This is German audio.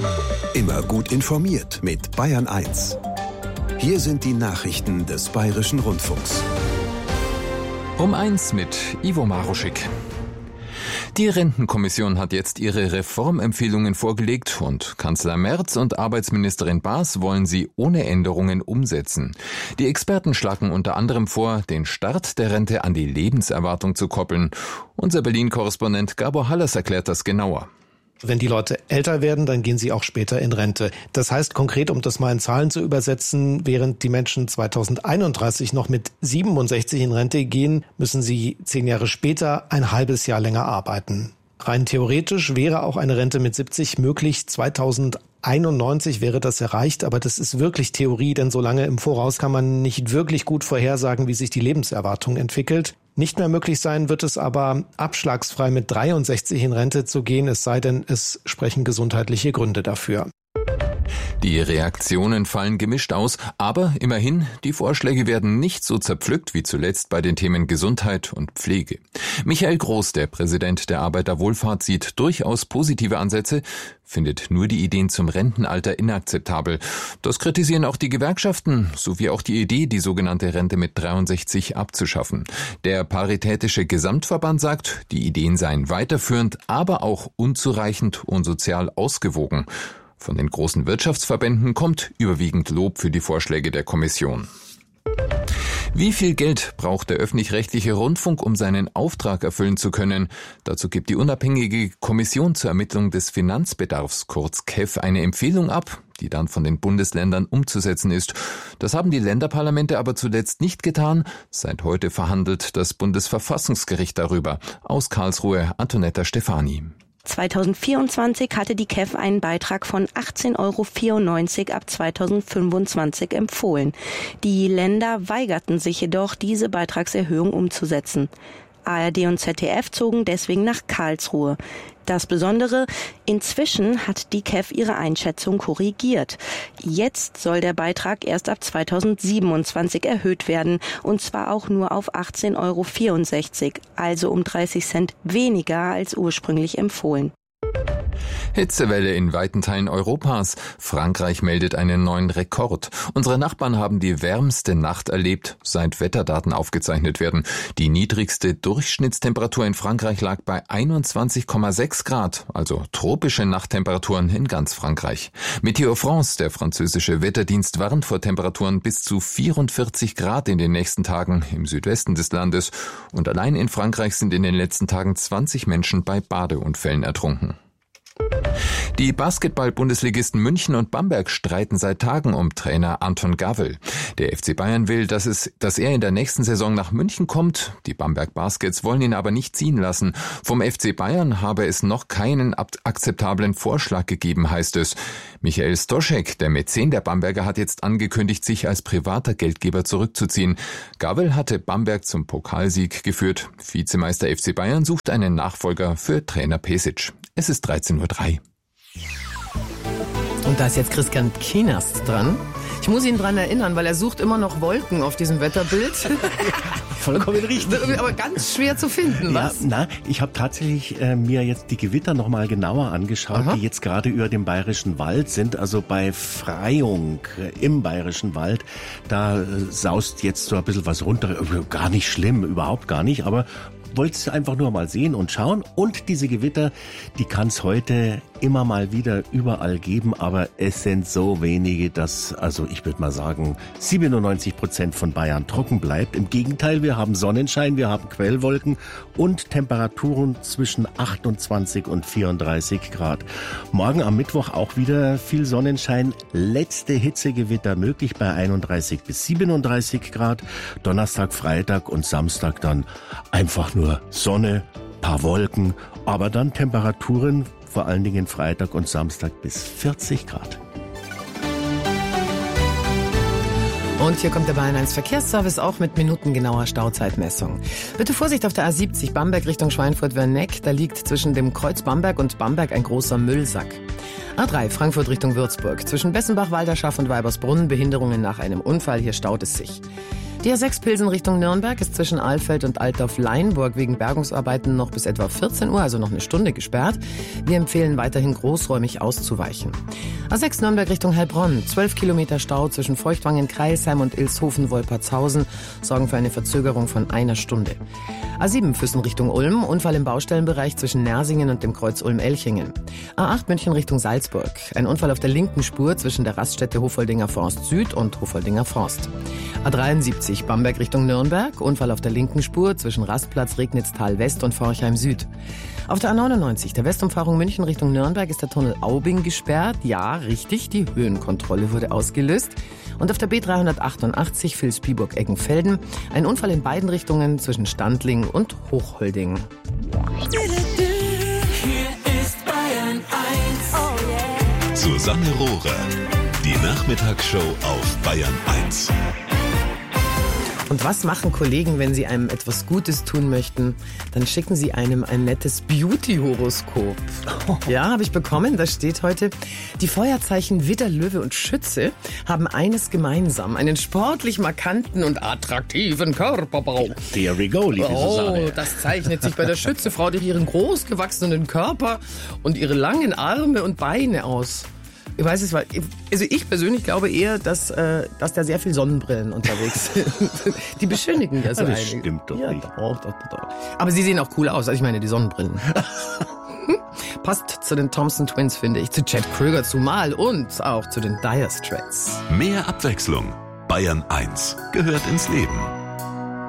Immer gut informiert mit Bayern 1. Hier sind die Nachrichten des Bayerischen Rundfunks. Um 1 mit Ivo Maruschik. Die Rentenkommission hat jetzt ihre Reformempfehlungen vorgelegt und Kanzler Merz und Arbeitsministerin Baas wollen sie ohne Änderungen umsetzen. Die Experten schlagen unter anderem vor, den Start der Rente an die Lebenserwartung zu koppeln. Unser Berlin-Korrespondent Gabor Hallers erklärt das genauer. Wenn die Leute älter werden, dann gehen sie auch später in Rente. Das heißt konkret, um das mal in Zahlen zu übersetzen, während die Menschen 2031 noch mit 67 in Rente gehen, müssen sie 10 Jahre später ein halbes Jahr länger arbeiten. Rein theoretisch wäre auch eine Rente mit 70 möglich. 2091 wäre das erreicht, aber das ist wirklich Theorie, denn so lange im Voraus kann man nicht wirklich gut vorhersagen, wie sich die Lebenserwartung entwickelt. Nicht mehr möglich sein wird es aber, abschlagsfrei mit 63 in Rente zu gehen, es sei denn, es sprechen gesundheitliche Gründe dafür. Die Reaktionen fallen gemischt aus, aber immerhin, die Vorschläge werden nicht so zerpflückt wie zuletzt bei den Themen Gesundheit und Pflege. Michael Groß, der Präsident der Arbeiterwohlfahrt, sieht durchaus positive Ansätze, findet nur die Ideen zum Rentenalter inakzeptabel. Das kritisieren auch die Gewerkschaften, sowie auch die Idee, die sogenannte Rente mit 63 abzuschaffen. Der Paritätische Gesamtverband sagt, die Ideen seien weiterführend, aber auch unzureichend und sozial ausgewogen. Von den großen Wirtschaftsverbänden kommt überwiegend Lob für die Vorschläge der Kommission. Wie viel Geld braucht der öffentlich-rechtliche Rundfunk, um seinen Auftrag erfüllen zu können? Dazu gibt die unabhängige Kommission zur Ermittlung des Finanzbedarfs, kurz KEF, eine Empfehlung ab, die dann von den Bundesländern umzusetzen ist. Das haben die Länderparlamente aber zuletzt nicht getan. Seit heute verhandelt das Bundesverfassungsgericht darüber. Aus Karlsruhe, Antonetta Stefani. 2024 hatte die KEF einen Beitrag von 18,94 € ab 2025 empfohlen. Die Länder weigerten sich jedoch, diese Beitragserhöhung umzusetzen. ARD und ZDF zogen deswegen nach Karlsruhe. Das Besondere, inzwischen hat die KEF ihre Einschätzung korrigiert. Jetzt soll der Beitrag erst ab 2027 erhöht werden, und zwar auch nur auf 18,64 €, also um 30 Cent weniger als ursprünglich empfohlen. Hitzewelle in weiten Teilen Europas. Frankreich meldet einen neuen Rekord. Unsere Nachbarn haben die wärmste Nacht erlebt, seit Wetterdaten aufgezeichnet werden. Die niedrigste Durchschnittstemperatur in Frankreich lag bei 21,6 Grad, also tropische Nachttemperaturen in ganz Frankreich. Météo France, der französische Wetterdienst, warnt vor Temperaturen bis zu 44 Grad in den nächsten Tagen im Südwesten des Landes. Und allein in Frankreich sind in den letzten Tagen 20 Menschen bei Badeunfällen ertrunken. Die Basketball-Bundesligisten München und Bamberg streiten seit Tagen um Trainer Anton Gawel. Der FC Bayern will, dass er in der nächsten Saison nach München kommt. Die Bamberg Baskets wollen ihn aber nicht ziehen lassen. Vom FC Bayern habe es noch keinen akzeptablen Vorschlag gegeben, heißt es. Michael Stoschek, der Mäzen der Bamberger, hat jetzt angekündigt, sich als privater Geldgeber zurückzuziehen. Gawel hatte Bamberg zum Pokalsieg geführt. Vizemeister FC Bayern sucht einen Nachfolger für Trainer Pesic. Es ist 13:03 Uhr. Und da ist jetzt Christian Kienast dran. Ich muss ihn dran erinnern, weil er sucht immer noch Wolken auf diesem Wetterbild. Vollkommen richtig. Aber ganz schwer zu finden, was? Ja, ich habe tatsächlich mir jetzt die Gewitter nochmal genauer angeschaut, die jetzt gerade über dem Bayerischen Wald sind. Also bei Freyung im Bayerischen Wald, da saust jetzt so ein bisschen was runter. Gar nicht schlimm, überhaupt gar nicht, aber wollte es einfach nur mal sehen und schauen. Und diese Gewitter, die kann es heute immer mal wieder überall geben, aber es sind so wenige, dass, also ich würde mal sagen, 97% von Bayern trocken bleibt. Im Gegenteil, wir haben Sonnenschein, wir haben Quellwolken und Temperaturen zwischen 28 und 34 Grad. Morgen am Mittwoch auch wieder viel Sonnenschein, letzte Hitzegewitter möglich bei 31 bis 37 Grad. Donnerstag, Freitag und Samstag dann einfach nur Sonne, paar Wolken, aber dann Temperaturen vor allen Dingen Freitag und Samstag bis 40 Grad. Und hier kommt der Bayern 1 Verkehrsservice auch mit minutengenauer Stauzeitmessung. Bitte Vorsicht auf der A70 Bamberg Richtung Schweinfurt-Werneck. Da liegt zwischen dem Kreuz Bamberg und Bamberg ein großer Müllsack. A3 Frankfurt Richtung Würzburg. Zwischen Bessenbach, Walderschaff und Weibersbrunn Behinderungen nach einem Unfall. Hier staut es sich. Die A6 Pilsen Richtung Nürnberg ist zwischen Alfeld und Altdorf-Leinburg wegen Bergungsarbeiten noch bis etwa 14 Uhr, also noch eine Stunde gesperrt. Wir empfehlen weiterhin großräumig auszuweichen. A6 Nürnberg Richtung Heilbronn, 12 Kilometer Stau zwischen Feuchtwangen-Kreisheim und Ilshofen-Wolpertshausen sorgen für eine Verzögerung von einer Stunde. A7 Füssen Richtung Ulm, Unfall im Baustellenbereich zwischen Nersingen und dem Kreuz Ulm-Elchingen. A8 München Richtung Salzburg, ein Unfall auf der linken Spur zwischen der Raststätte Hofoldinger Forst Süd und Hofoldinger Forst. A73 Bamberg Richtung Nürnberg, Unfall auf der linken Spur zwischen Rastplatz Regnitztal West und Forchheim Süd. Auf der A99, der Westumfahrung München Richtung Nürnberg, ist der Tunnel Aubing gesperrt. Ja, richtig, die Höhenkontrolle wurde ausgelöst. Und auf der B388 Vilsbiburg-Eggenfelden, ein Unfall in beiden Richtungen zwischen Standling und Hochholding. Hier ist Bayern 1. Oh yeah. Susanne Rohrer, die Nachmittagsshow auf Bayern 1. Und was machen Kollegen, wenn sie einem etwas Gutes tun möchten? Dann schicken sie einem ein nettes Beauty-Horoskop. Ja, habe ich bekommen. Da steht heute, die Feuerzeichen Widder, Löwe und Schütze haben eines gemeinsam. Einen sportlich markanten und attraktiven Körperbau. There we go, liebe Susanne. Oh, das zeichnet sich bei der Schützefrau durch ihren großgewachsenen Körper und ihre langen Arme und Beine aus. Ich weiß es, also ich persönlich glaube eher, dass da sehr viel Sonnenbrillen unterwegs sind. Die beschönigen ja so Das einige. stimmt doch nicht. Doch. Aber sie sehen auch cool aus. Also ich meine, die Sonnenbrillen. Passt zu den Thompson Twins, finde ich, zu Chad Kroeger zumal und auch zu den Dire Straits. Mehr Abwechslung. Bayern 1 gehört ins Leben.